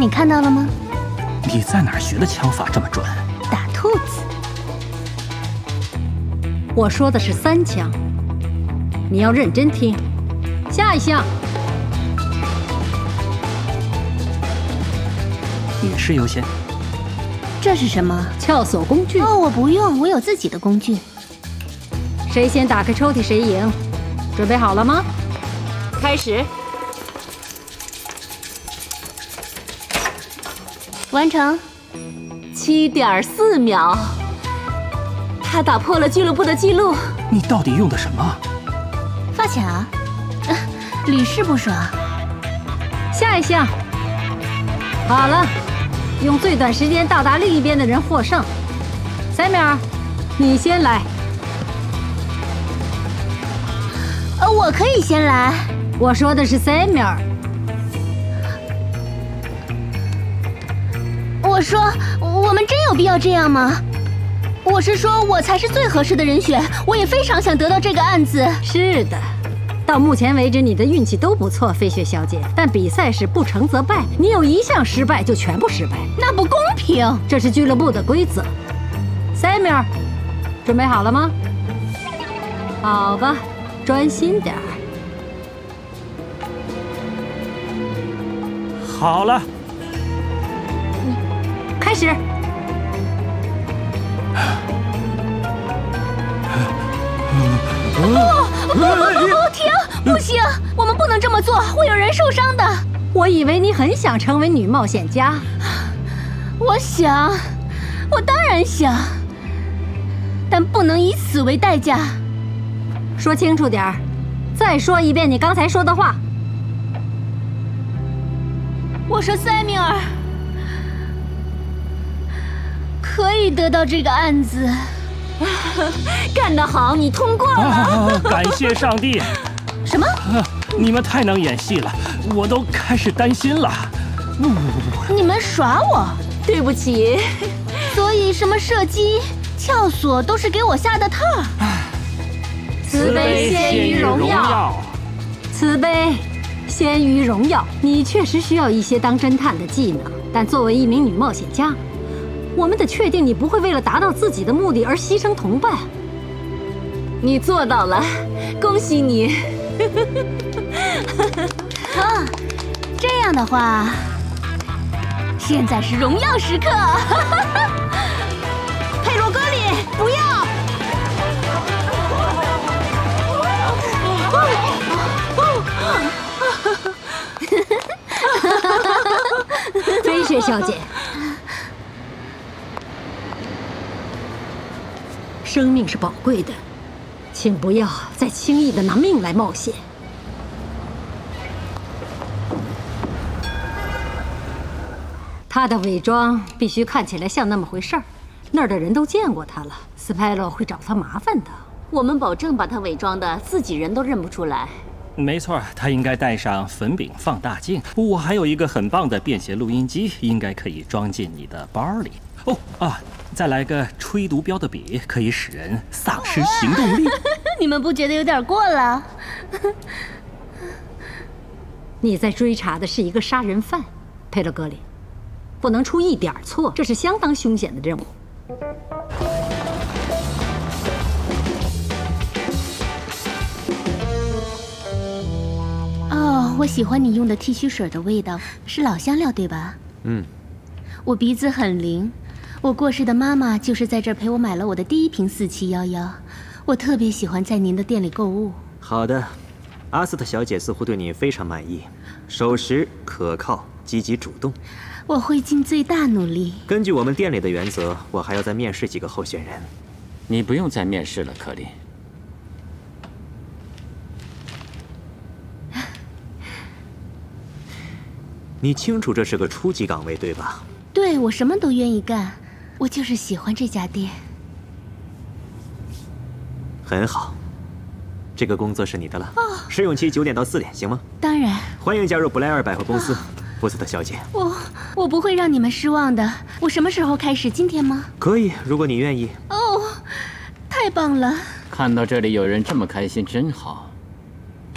你看到了吗？ 你在哪儿学的枪法这么准？ 打兔子。 我说的是3枪，你要认真听。下一项。 女士优先。 这是什么？ 撬锁工具。 哦，我不用，我有自己的工具。 谁先打开抽屉谁赢。准备好了吗？开始。 完成。 7.4秒，他打破了俱乐部的记录。 你到底用的什么？ 发卡。屡试不爽。 下一项。好了，用最短时间到达另一边的人获胜。Samuel，你先来。 我可以先来。 我说的是 Samuel。 我说，我们真有必要这样吗？我是说，我才是最合适的人选。我也非常想得到这个案子。 是的，到目前为止你的运气都不错，飞雪小姐。但比赛是不成则败，你有一项失败就全部失败， 那不公平。 这是俱乐部的规则。Samuel，准备好了吗？好吧，专心点儿。 好了。 开始。 停！不行，我们不能这么做，会有人受伤的。 我以为你很想成为女冒险家。 我想，我当然想，但不能以此为代价。 说清楚点儿，再说一遍你刚才说的话。 我说Samuel可以得到这个案子。 干得好，你通过了。 感谢上帝。 什么？ 你们太能演戏了，我都开始担心了。 你们耍我？ 对不起。 所以什么射击、撬锁都是给我下的套。 慈悲先于荣耀。慈悲先于荣耀。你确实需要一些当侦探的技能，但作为一名女冒险家，我们得确定你不会为了达到自己的目的而牺牲同伴。 你做到了，恭喜你。 啊，这样的话，现在是荣耀时刻。佩罗格里，不要！ 飞雪小姐，生命是宝贵的，请不要再轻易的拿命来冒险。他的伪装必须看起来像那么回事儿，那儿的人都见过他了，斯派洛会找他麻烦的。 我们保证把他伪装的自己人都认不出来。 没错，他应该带上粉饼放大镜。我还有一个很棒的便携录音机，应该可以装进你的包里。哦啊，再来个吹毒标的笔，可以使人丧失行动力。 你们不觉得有点过了？ 你在追查的是一个杀人犯，佩勒格里，不能出一点错，这是相当凶险的任务。 哦，我喜欢你用的剃须水的味道，是老香料对吧？ 嗯。 我鼻子很灵，我过世的妈妈就是在这儿陪我买了我的第一瓶4711。我特别喜欢在您的店里购物。 好的，阿斯特小姐似乎对你非常满意，守时、可靠、积极主动。 我会尽最大努力。 根据我们店里的原则，我还要再面试几个候选人。 你不用再面试了，克林。 你清楚这是个初级岗位，对吧？ 对，我什么都愿意干，我就是喜欢这家店。 很好，这个工作是你的了。试用期9点到4点，行吗？ 当然。 欢迎加入布莱尔百货公司，福斯特小姐。 我不会让你们失望的。我什么时候开始？今天吗？ 可以，如果你愿意。 哦，太棒了！ 看到这里有人这么开心，真好。